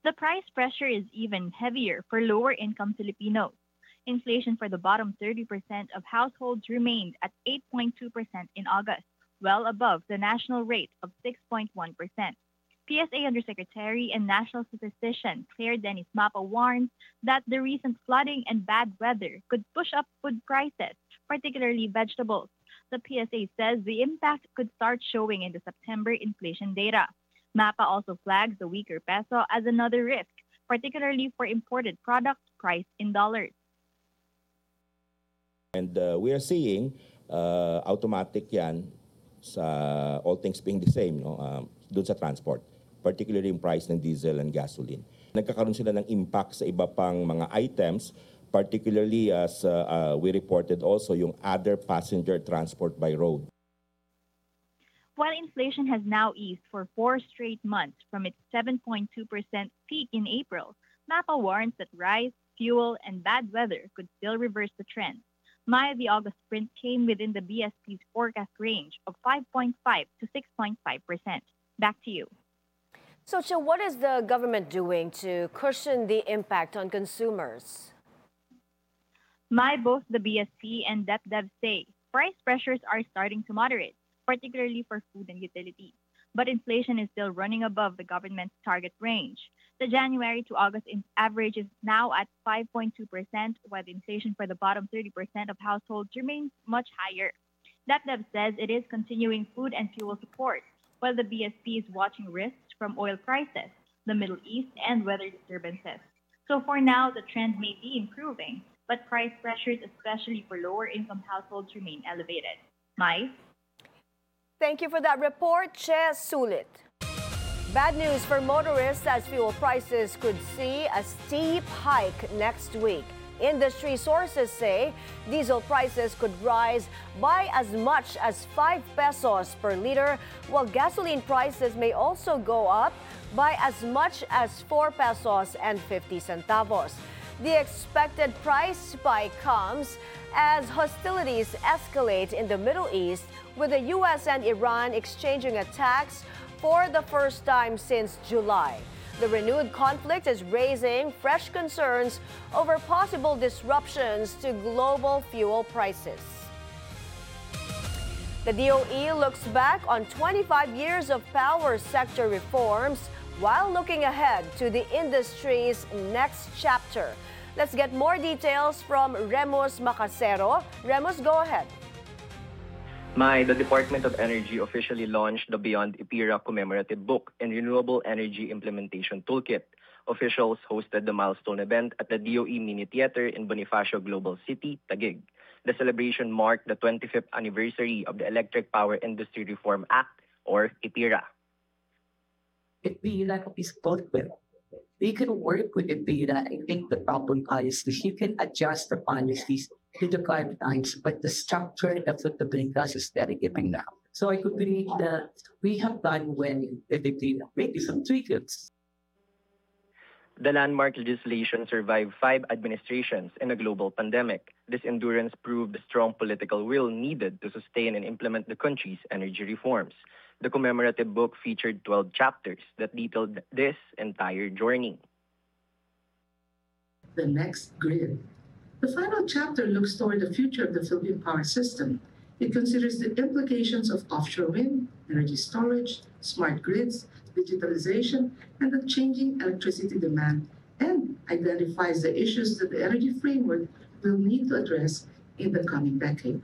The price pressure is even heavier for lower-income Filipinos. Inflation for the bottom 30% of households remained at 8.2% in August, well above the national rate of 6.1%. PSA Undersecretary and National Statistician Claire Dennis Mapa warns that the recent flooding and bad weather could push up food prices, particularly vegetables. The PSA says the impact could start showing in the September inflation data. MAPA also flags the weaker peso as another risk, particularly for imported products priced in dollars. And we are seeing automatic yan sa all things being the same, no? Doon sa transport, particularly yung price ng diesel and gasoline. Nagkakaroon sila ng impact sa iba pang mga items, particularly as we reported also yung other passenger transport by road. While inflation has now eased for 4 straight months from its 7.2% peak in April, MAPA warns that rice, fuel, and bad weather could still reverse the trend. The August print came within the BSP's forecast range of 5.5 to 6.5%. Back to you. So, what is the government doing to cushion the impact on consumers? Both the BSP and DepDev say price pressures are starting to moderate, particularly for food and utilities. But inflation is still running above the government's target range. The January to August average is now at 5.2%, while the inflation for the bottom 30% of households remains much higher. DepDev says it is continuing food and fuel support, while the BSP is watching risks from oil prices, the Middle East, and weather disturbances. So for now, the trend may be improving, but price pressures, especially for lower-income households, remain elevated. Mai? Thank you for that report, Che Sulit. Bad news for motorists as fuel prices could see a steep hike next week. Industry sources say diesel prices could rise by as much as 5 pesos per liter, while gasoline prices may also go up by as much as 4 pesos and 50 centavos. The expected price spike comes as hostilities escalate in the Middle East, with the U.S. and Iran exchanging attacks for the first time since July. The renewed conflict is raising fresh concerns over possible disruptions to global fuel prices. The DOE looks back on 25 years of power sector reforms while looking ahead to the industry's next chapter. Let's get more details from Remus Macasero. Remus, go ahead. The Department of Energy officially launched the Beyond EPIRA commemorative book and Renewable Energy Implementation Toolkit. Officials hosted the milestone event at the DOE Mini Theater in Bonifacio Global City, Taguig. The celebration marked the 25th anniversary of the Electric Power Industry Reform Act, or EPIRA. EPIRA is booklet. We can work with EPIRA and take the problem policies. You can adjust the policies to the current times, but the structure of the process is very giving now. So I could believe that we have done well with EPIRA, maybe some tweaks. The landmark legislation survived 5 administrations in a global pandemic. This endurance proved the strong political will needed to sustain and implement the country's energy reforms. The commemorative book featured 12 chapters that detailed this entire journey. The next grid. The final chapter looks toward the future of the Philippine power system. It considers the implications of offshore wind, energy storage, smart grids, digitalization, and the changing electricity demand, and identifies the issues that the energy framework will need to address in the coming decade.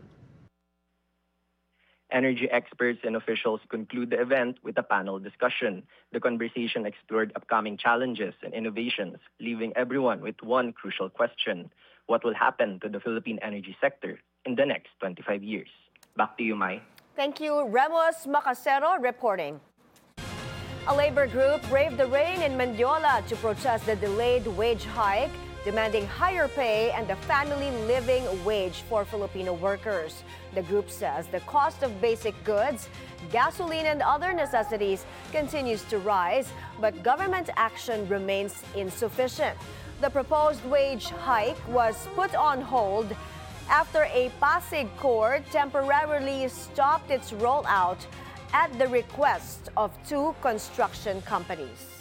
Energy experts and officials conclude the event with a panel discussion. The conversation explored upcoming challenges and innovations, leaving everyone with one crucial question: what will happen to the Philippine energy sector in the next 25 years? Back to you, Mai. Thank you, Remus Macasero reporting. A labor group braved the rain in Mendiola to protest the delayed wage hike, demanding higher pay and a family living wage for Filipino workers. The group says the cost of basic goods, gasoline, and other necessities continues to rise, but government action remains insufficient. The proposed wage hike was put on hold after a Pasig court temporarily stopped its rollout at the request of 2 construction companies.